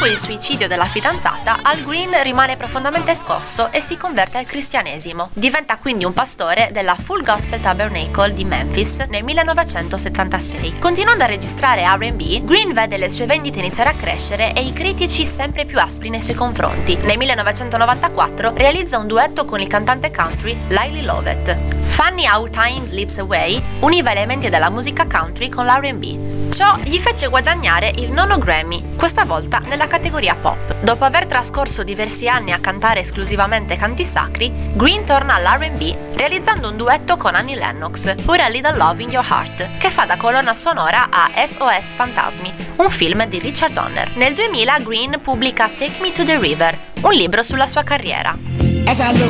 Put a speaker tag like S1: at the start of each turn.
S1: il suicidio della fidanzata, Al Green rimane profondamente scosso e si converte al cristianesimo. Diventa quindi un pastore della Full Gospel Tabernacle di Memphis nel 1976. Continuando a registrare R&B, Green vede le sue vendite iniziare a crescere e i critici sempre più aspri nei suoi confronti. Nel 1994 realizza un duetto con il cantante country Lyle Lovett. Funny How Time Slips Away univa elementi della musica country con l'R&B. Ciò gli fece guadagnare il 9° Grammy, questa volta nella categoria pop. Dopo aver trascorso diversi anni a cantare esclusivamente canti sacri, Green torna all'R&B realizzando un duetto con Annie Lennox, Put a Little Love in Your Heart, che fa da colonna sonora a SOS Fantasmi, un film di Richard Donner. Nel 2000 Green pubblica Take Me to the River, un libro sulla sua carriera.